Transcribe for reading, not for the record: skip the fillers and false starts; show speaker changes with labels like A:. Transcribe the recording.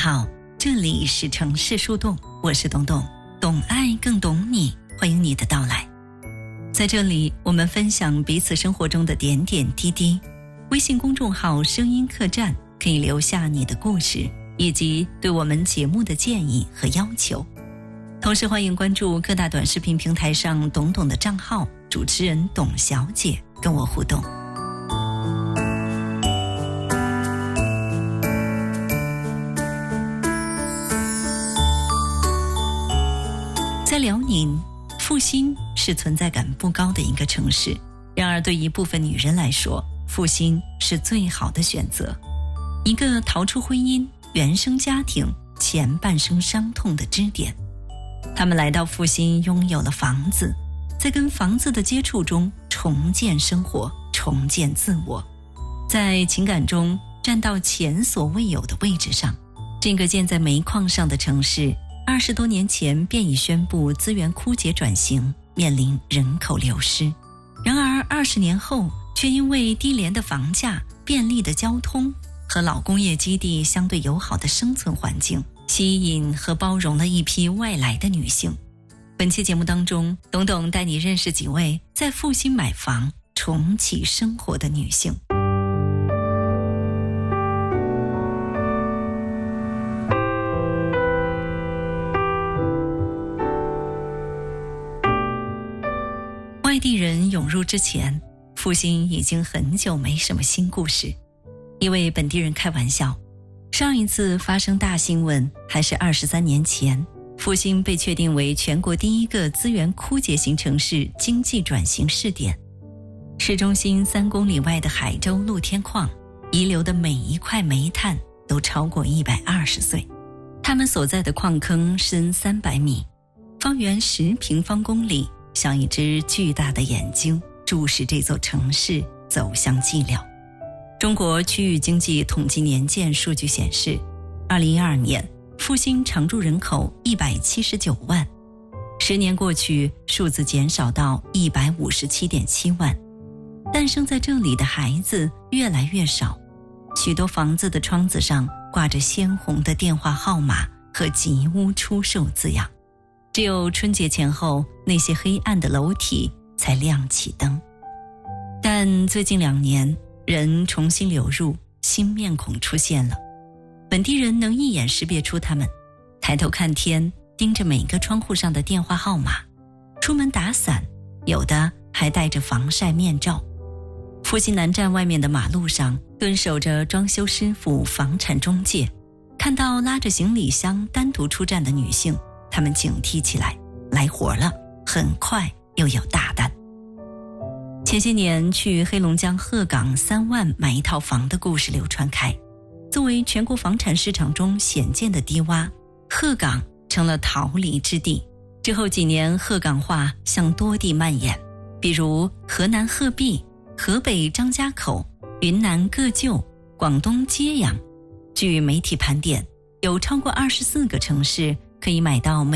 A: 好，这里是城市树洞，我是董董，懂爱更懂你，欢迎你的到来。在这里，我们分享彼此生活中的点点滴滴。微信公众号声音客栈可以留下你的故事，以及对我们节目的建议和要求。同时欢迎关注各大短视频平台上董董的账号，主持人董小姐，跟我互动。在辽宁，阜新是存在感不高的一个城市，然而对一部分女人来说，阜新是最好的选择，一个逃出婚姻、原生家庭、前半生伤痛的支点。他们来到阜新，拥有了房子，在跟房子的接触中重建生活，重建自我，在情感中站到前所未有的位置上。这个建在煤矿上的城市20多年前便已宣布资源枯竭转型，面临人口流失。然而20年后，却因为低廉的房价、便利的交通和老工业基地相对友好的生存环境，吸引和包容了一批外来的女性。本期节目当中，董董带你认识几位在阜新买房、重启生活的女性。外地人涌入之前，阜新已经很久没什么新故事。一位本地人开玩笑，上一次发生大新闻还是23年前，阜新被确定为全国第一个资源枯竭型城市经济转型试点。市中心3公里外的海州露天矿遗留的每一块煤炭都超过120岁，他们所在的矿坑深300米，方圆10平方公里，像一只巨大的眼睛注视这座城市走向寂寥。中国区域经济统计年鉴数据显示，2012年阜新常住人口179万，10年过去，数字减少到157.7万。诞生在这里的孩子越来越少，许多房子的窗子上挂着鲜红的电话号码和吉屋出售字样，只有春节前后那些黑暗的楼体才亮起灯。但最近2年，人重新流入，新面孔出现了。本地人能一眼识别出他们，抬头看天，盯着每个窗户上的电话号码，出门打伞，有的还戴着防晒面罩。阜新南站外面的马路上蹲守着装修师傅、房产中介，看到拉着行李箱单独出站的女性，他们警惕起来，来活了，很快又有大单。前些年去黑龙江鹤岗3万买一套房的故事流传开，作为全国房产市场中鲜见的低洼，鹤岗成了逃离之地。之后几年，鹤岗化向多地蔓延，比如河南鹤壁、河北张家口、云南个旧、广东揭阳。据媒体盘点，有超过24个城市可以买到